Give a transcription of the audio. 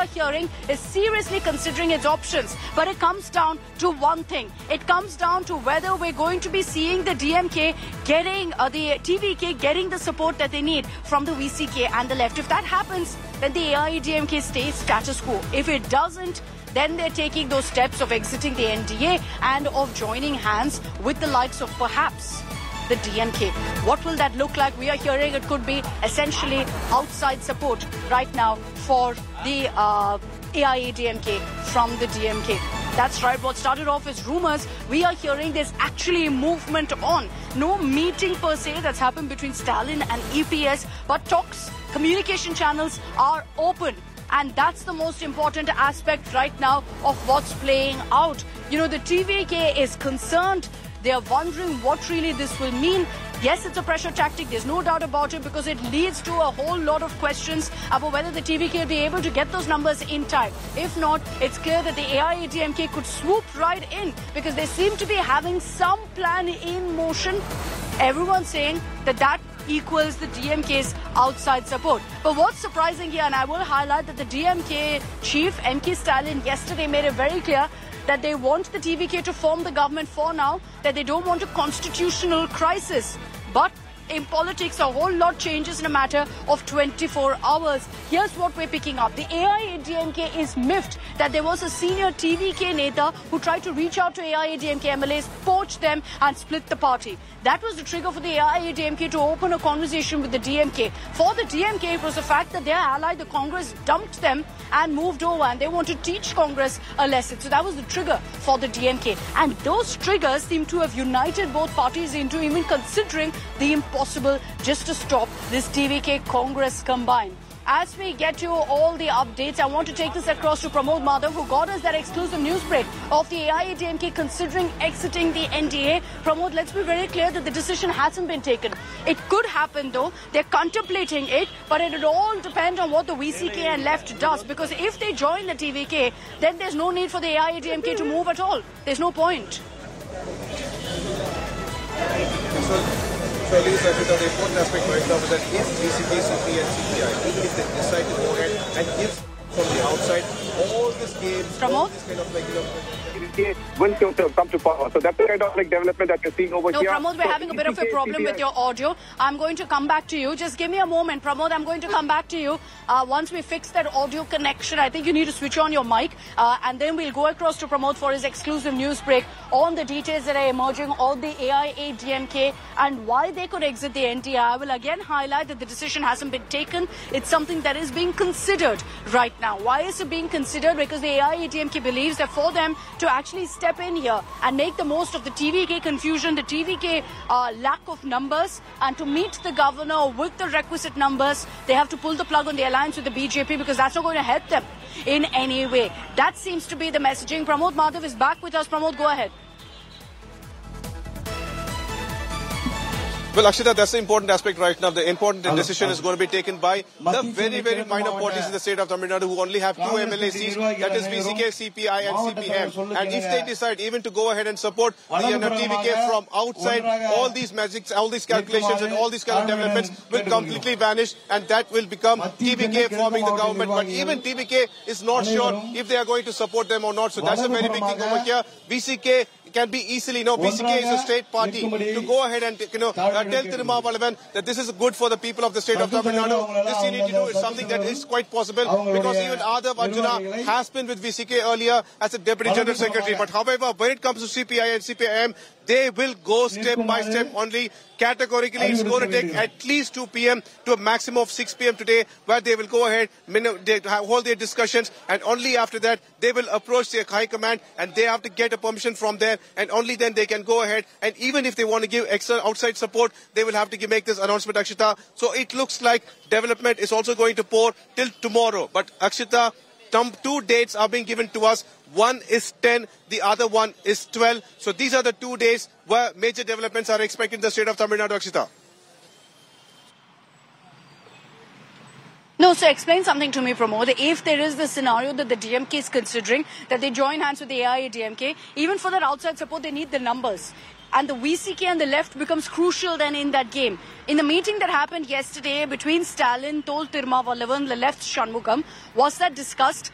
are hearing is seriously considering its options. But it comes down to one thing. It comes down to whether we're going to be seeing the DMK getting, the TVK getting the support that they need from the VCK and the left. If that happens, then the AIADMK stays status quo. If it doesn't, then they're taking those steps of exiting the NDA and of joining hands with the likes of perhaps the DMK. What will that look like? We are hearing it could be essentially outside support right now for the AIADMK from the DMK. That's right, what started off as rumours, we are hearing there's actually movement on. No meeting per se that's happened between Stalin and EPS, but talks, communication channels are open. And that's the most important aspect right now of what's playing out. You know, the TVK is concerned. They are wondering what really this will mean. Yes, it's a pressure tactic. There's no doubt about it because it leads to a whole lot of questions about whether the TVK will be able to get those numbers in time. If not, it's clear that the AIADMK could swoop right in because they seem to be having some plan in motion. Everyone's saying that equals the DMK's outside support. But what's surprising here, and I will highlight that the DMK chief, M.K. Stalin, yesterday made it very clear that they want the TVK to form the government for now, that they don't want a constitutional crisis. But in politics, a whole lot changes in a matter of 24 hours. Here's what we're picking up. The AIADMK is miffed that there was a senior TVK Neta who tried to reach out to AIADMK MLAs, poach them and split the party. That was the trigger for the AIADMK to open a conversation with the DMK. For the DMK, it was the fact that their ally, the Congress, dumped them and moved over and they want to teach Congress a lesson. So that was the trigger for the DMK. And those triggers seem to have united both parties into even considering the impossible just to stop this TVK Congress combine. As we get you all the updates, I want to take this across to Pramod Madhav, who got us that exclusive news break of the AIADMK considering exiting the NDA. Pramod, let's be very clear that the decision hasn't been taken. It could happen, though. They're contemplating it, but it will all depend on what the VCK and left does. Because if they join the TVK, then there's no need for the AIADMK to move at all. There's no point. So, Lisa, the important aspect right now is that if VCK, CP and CPI, even if they decide to go ahead and give from the outside, all this games, all this kind of will come to power. So that's the kind of development that you're seeing over here. No, Pramod, we're having a bit of a problem with your audio. I'm going to come back to you. Just give me a moment, Pramod. I'm going to come back to you. Once we fix that audio connection, I think you need to switch on your mic. And then we'll go across to Pramod for his exclusive news break on the details that are emerging on the AIADMK and why they could exit the NDA. I will again highlight that the decision hasn't been taken. It's something that is being considered right now. Why is it being considered? Because the AIADMK believes that for them to actually step in here and make the most of the TVK confusion, the TVK lack of numbers, and to meet the governor with the requisite numbers, they have to pull the plug on the alliance with the BJP because that's not going to help them in any way. That seems to be the messaging. Pramod Madhav is back with us. Pramod, go ahead. Well, Akshita, that's the important aspect right now. The important decision is going to be taken by the very, very minor parties in the state of Tamil Nadu who only have 2 MLA seats, that is VCK, CPI and CPM. And if they decide even to go ahead and support the TVK from outside, all these magics, all these calculations and all these kind of developments will completely vanish and that will become TVK forming the government. But even TVK is not sure if they are going to support them or not. So that's a very big thing over here. VCK can be easily, VCK is a state party to go ahead and, tell Tirumavalavan that this is good for the people of the state of Tamil Nadu. This you need to do is something that is quite possible because even Adhav Arjuna has been with VCK earlier as a Deputy General Secretary. But however, when it comes to CPI and CPIM, they will go step by step only. Categorically, it's going to take at least 2 p.m. to a maximum of 6 p.m. today, where they will go ahead, they hold their discussions, and only after that, they will approach their high command, and they have to get a permission from there, and only then they can go ahead. And even if they want to give extra outside support, they will have to make this announcement, Akshita. So it looks like development is also going to pour till tomorrow. But Akshita, 2 dates are being given to us. One is 10, the other one is 12. So these are the 2 days where major developments are expected in the state of Tamil Nadu, Akshita. No, so explain something to me, Pramod. If there is the scenario that the DMK is considering, that they join hands with the AIADMK, even for that outside support, they need the numbers. And the VCK and the left becomes crucial then in that game. In the meeting that happened yesterday between Stalin, Tol Tirumavalavan, the left Shanmugam, was that discussed?